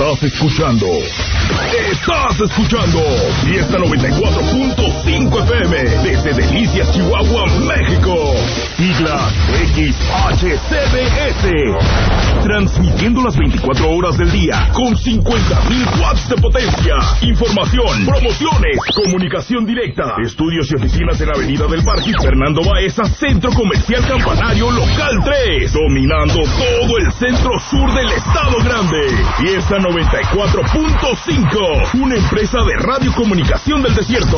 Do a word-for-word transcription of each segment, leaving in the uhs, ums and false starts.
Estás escuchando. Estás escuchando Fiesta noventa y cuatro punto cinco F M desde Delicias, Chihuahua, México. Siglas X H C B S. Transmitiendo las veinticuatro horas del día con cincuenta mil watts de potencia. Información, promociones, comunicación directa. Estudios y oficinas en la Avenida del Parque Fernando Baeza, Centro Comercial Campanario Local tres. Dominando todo el centro sur del Estado Grande. Fiesta noventa y cuatro punto cinco. Una empresa de radiocomunicación del desierto.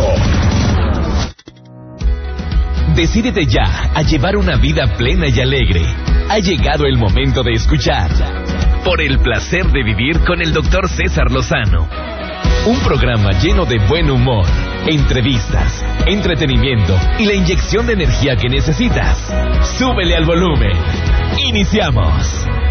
Decídete ya a llevar una vida plena y alegre. Ha llegado el momento de escuchar Por el placer de vivir con el doctor César Lozano. Un programa lleno de buen humor, entrevistas, entretenimiento y la inyección de energía que necesitas. Súbele al volumen. Iniciamos.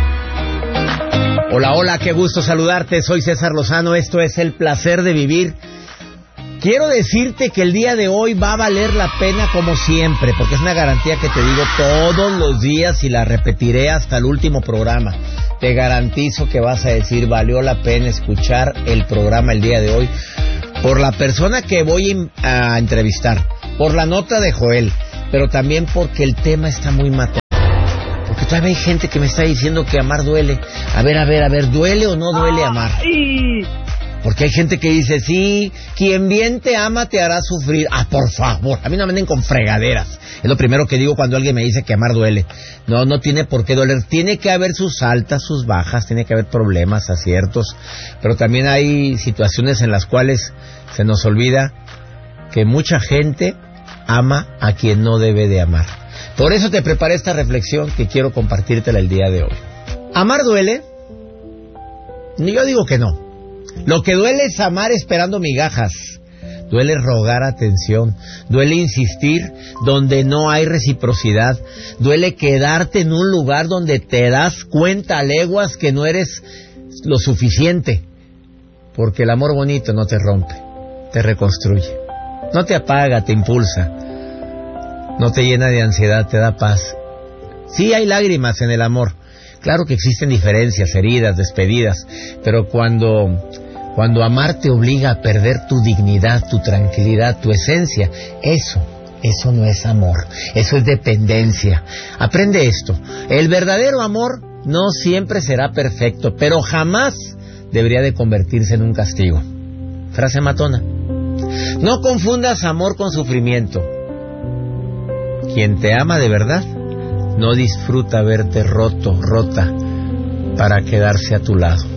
Hola, hola, qué gusto saludarte. Soy César Lozano. Esto es El Placer de Vivir. Quiero decirte que el día de hoy va a valer la pena como siempre, porque es una garantía que te digo todos los días y la repetiré hasta el último programa. Te garantizo que vas a decir, valió la pena escuchar el programa el día de hoy, por la persona que voy a entrevistar, por la nota de Joel, pero también porque el tema está muy matado. Porque todavía hay gente que me está diciendo que amar duele. A ver, a ver, a ver, ¿duele o no duele amar? Porque hay gente que dice, sí, quien bien te ama te hará sufrir. Ah, por favor, a mí no me anden con fregaderas. Es lo primero que digo cuando alguien me dice que amar duele. No, no tiene por qué doler. Tiene que haber sus altas, sus bajas, tiene que haber problemas, aciertos. Pero también hay situaciones en las cuales se nos olvida que mucha gente ama a quien no debe de amar. Por eso te preparé esta reflexión que quiero compartírtela el día de hoy. ¿Amar duele? Yo digo que no. Lo que duele es amar esperando migajas. Duele rogar atención. Duele insistir donde no hay reciprocidad. Duele quedarte en un lugar donde te das cuenta a leguas que no eres lo suficiente. Porque el amor bonito no te rompe, te reconstruye. No te apaga, te impulsa. No te llena de ansiedad, te da paz. Sí hay lágrimas en el amor. Claro que existen diferencias, heridas, despedidas. Pero cuando... Cuando amar te obliga a perder tu dignidad, tu tranquilidad, tu esencia, eso, eso no es amor, eso es dependencia. Aprende esto, el verdadero amor no siempre será perfecto, pero jamás debería de convertirse en un castigo. Frase matona. No confundas amor con sufrimiento. Quien te ama de verdad no disfruta verte roto, rota, para quedarse a tu lado.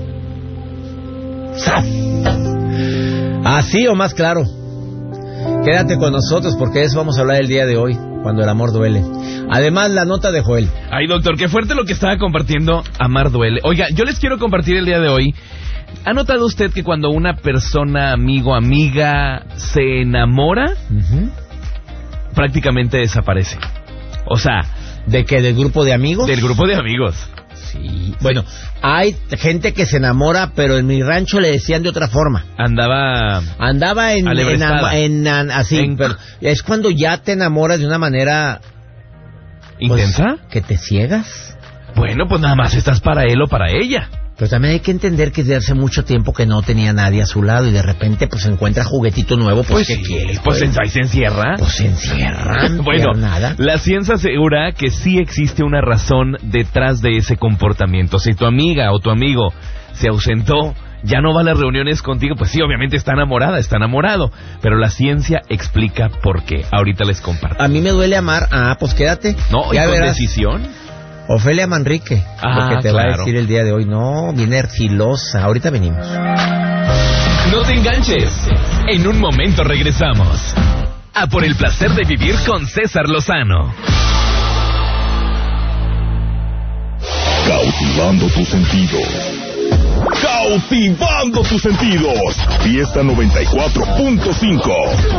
Así o más claro. Quédate con nosotros porque de eso vamos a hablar el día de hoy, cuando el amor duele. Además, la nota de Joel. Ay, doctor, qué fuerte lo que estaba compartiendo. Amar duele. Oiga, yo les quiero compartir el día de hoy. ¿Ha notado usted que cuando una persona, amigo, amiga, se enamora, uh-huh, prácticamente desaparece? O sea, ¿de qué? ¿Del grupo de amigos? Del grupo de amigos. Sí. Bueno, hay gente que se enamora, pero en mi rancho le decían de otra forma. Andaba... Andaba en... en, en, en así, en... pero es cuando ya te enamoras de una manera... ¿Intensa? Pues, ¿que te ciegas? Bueno, pues nada más estás para él o para ella. Pero también hay que entender que desde hace mucho tiempo que no tenía nadie a su lado y de repente pues encuentra juguetito nuevo, pues, pues ¿qué sí, quiere? Pues, pues ahí se encierra. Pues se encierra. Bueno, nada. La ciencia asegura que sí existe una razón detrás de ese comportamiento. Si tu amiga o tu amigo se ausentó, ya no va a las reuniones contigo, pues sí, obviamente está enamorada, está enamorado. Pero la ciencia explica por qué. Ahorita les comparto. A mí me duele amar. Ah, pues quédate. No, ¿y ya con verás. Decisión? Ofelia Manrique, ah, lo que te claro. va a decir el día de hoy. No, viene filosa. Ahorita venimos. No te enganches. En un momento regresamos a Por el placer de vivir con César Lozano. Cautivando tus sentidos. Cautivando tus sentidos. Fiesta noventa y cuatro punto cinco.